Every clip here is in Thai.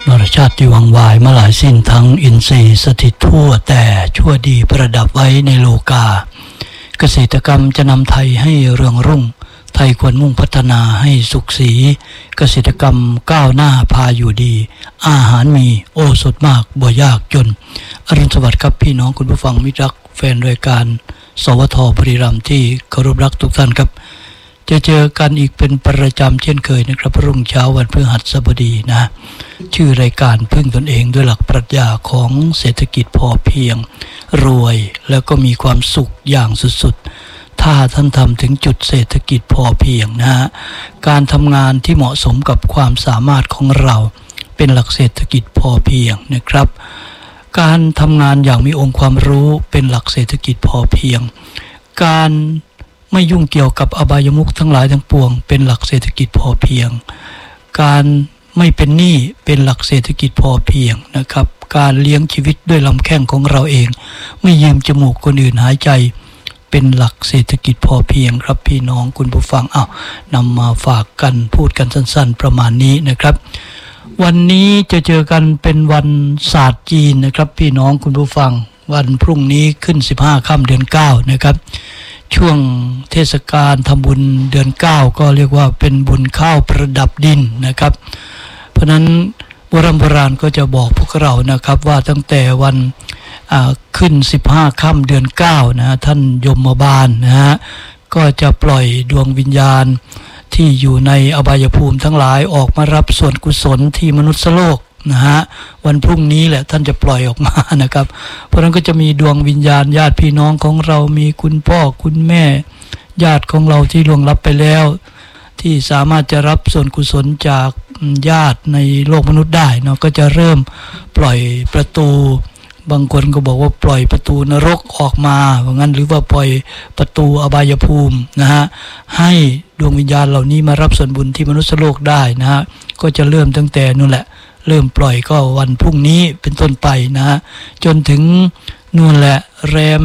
นรชาติวังวายมาหลายสิ้นทั้งอินทรีย์สถิตทั่วแต่ชั่วดีประดับไว้ในโลกาเกษตรกรรมจะนำไทยให้เรืองรุ่งไทยควรมุ่งพัฒนาให้สุขสีเกษตรกรรมก้าวหน้าพาอยู่ดีอาหารมีโอสถมากบ่ยากจนอรุณสวัสดิ์ครับพี่น้องคุณผู้ฟังมิตรรักแฟนรายการสวทบุรีรัมย์ที่เคารพรักทุกท่านครับจะเจอกันอีกเป็นประจำเช่นเคยนะครับรุ่งเช้าวันพฤหัสบดีนะชื่อรายการพึ่งตนเองด้วยหลักปรัชญาของเศรษฐกิจพอเพียงรวยแล้วก็มีความสุขอย่างสุดๆถ้าท่านทำถึงจุดเศรษฐกิจพอเพียงนะฮะการทำงานที่เหมาะสมกับความสามารถของเราเป็นหลักเศรษฐกิจพอเพียงนะครับการทำงานอย่างมีองค์ความรู้เป็นหลักเศรษฐกิจพอเพียงการไม่ยุ่งเกี่ยวกับอบายมุขทั้งหลายทั้งปวงเป็นหลักเศรษฐกิจพอเพียงการไม่เป็นหนี้เป็นหลักเศรษฐกิจพอเพียงนะครับการเลี้ยงชีวิตด้วยลำแข้งของเราเองไม่ยืมจมูกคนอื่นหายใจเป็นหลักเศรษฐกิจพอเพียงครับพี่น้องคุณผู้ฟังนำมาฝากกันพูดกันสั้นๆประมาณนี้นะครับวันนี้จะเจอกันเป็นวันศาสตร์จีนนะครับพี่น้องคุณผู้ฟังวันพรุ่งนี้ขึ้น15ค่ำเดือน9นะครับช่วงเทศกาลทำบุญเดือน9ก็เรียกว่าเป็นบุญข้าวประดับดินนะครับเพราะนั้นโบราณก็จะบอกพวกเรานะครับว่าตั้งแต่วันขึ้น15ค่ำเดือน9นะท่านยมบาลนะฮะก็จะปล่อยดวงวิญญาณที่อยู่ในอบายภูมิทั้งหลายออกมารับส่วนกุศลที่มนุษยโลกนะฮะวันพรุ่งนี้แหละท่านจะปล่อยออกมานะครับเพราะนั้นก็จะมีดวงวิญญาณญาติพี่น้องของเรามีคุณพ่อคุณแม่ญาติของเราที่ล่วงลับไปแล้วที่สามารถจะรับส่วนกุศลจากญาติในโลกมนุษย์ได้เนาะก็จะเริ่มปล่อยประตูบางคนก็บอกว่าปล่อยประตูนรกออกมาว่างั้นหรือว่าปล่อยประตูอบายภูมินะฮะให้ดวงวิญญาณเหล่านี้มารับส่วนบุญที่มนุษยโลกได้นะฮะก็จะเริ่มตั้งแต่นู่นแหละเริ่มปล่อยก็วันพรุ่งนี้เป็นต้นไปนะฮะจนถึงนู่นแหละแรม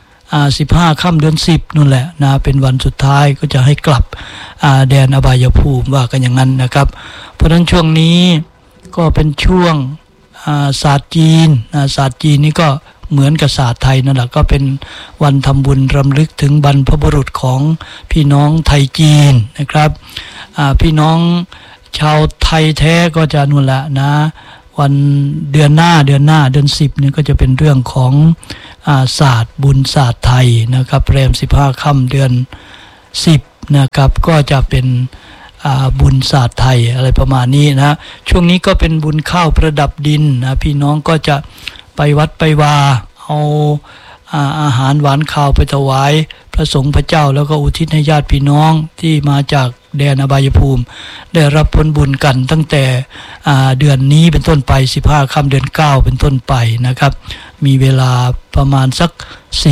15ค่ำเดือน10นู่นแหละนะเป็นวันสุดท้ายก็จะให้กลับแดนอบายภูมิว่ากันอย่างนั้นนะครับเพราะฉะนั้นช่วงนี้ก็เป็นช่วงศาสตร์จีนศาสตร์จีนนี่ก็เหมือนกับศาสตร์ไทยนั่นแหละก็เป็นวันทำบุญรำลึกถึงบรรพบุรุษของพี่น้องไทยจีนนะครับพี่น้องชาวไทยแท้ก็จะนู่นแหละนะวันเดือนหน้าเดือน10นี่ก็จะเป็นเรื่องของศาสตร์บุญศาสตร์ไทยนะครับแรม15ค่ำเดือน10นะครับก็จะเป็นบุญศาสตร์ไทยอะไรประมาณนี้นะช่วงนี้ก็เป็นบุญข้าวประดับดินนะพี่น้องก็จะไปวัดไปวาเอาอาหารหวานข้าวไปถวายพระสงฆ์พระเจ้าแล้วก็อุทิศให้ญาติพี่น้องที่มาจากแดนอบายภูมิได้รับผลบุญกันตั้งแต่เดือนนี้เป็นต้นไป15ค่ำเดือน9เป็นต้นไปนะครับมีเวลาประมาณสัก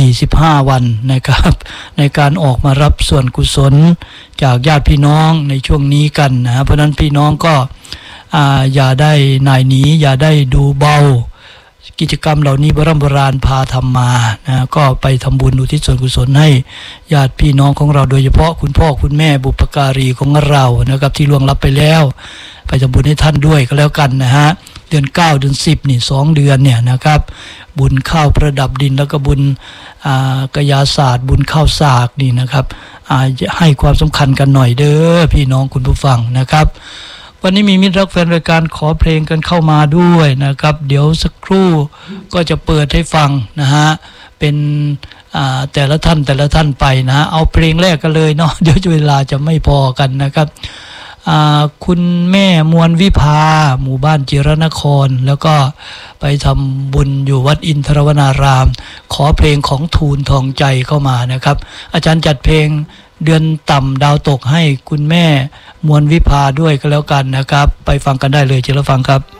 45วันนะครับในการออกมารับส่วนกุศลจากญาติพี่น้องในช่วงนี้กันนะเพราะนั้นพี่น้องก็อย่าได้นายหนีอย่าได้ดูเบากิจกรรมเหล่านี้โบราณพาทำมานะก็ไปทำบุญอุทิศส่วนกุศลให้ญาติพี่น้องของเราโดยเฉพาะคุณพ่อคุณแม่บุพการีของเรานะครับที่ล่วงลับไปแล้วไปทำบุญให้ท่านด้วยก็แล้วกันนะฮะเดือน9เดือน10นี่2เดือนเนี่ยนะครับบุญข้าวประดับดินแล้วก็บุญกยาศาสตร์บุญข้าวสากนี่นะครับให้ความสำคัญกันหน่อยเด้อพี่น้องคุณผู้ฟังนะครับวันนี้มีมิตรรักแฟนรายการขอเพลงกันเข้ามาด้วยนะครับเดี๋ยวสักครู่ก็จะเปิดให้ฟังนะฮะเป็นแต่ละท่านไปนะเอาเพลงแรกกันเลยเนาะเดี๋ยวเวลาจะไม่พอกันนะครับคุณแม่มวลวิภาหมู่บ้านจิรนครแล้วก็ไปทำบุญอยู่วัดอินทรวนารามขอเพลงของทูลทองใจเข้ามานะครับอาจารย์จัดเพลงเดือนต่ำดาวตกให้คุณแม่มวลวิภาด้วยก็แล้วกันนะครับไปฟังกันได้เลยเชิญรับฟังครับ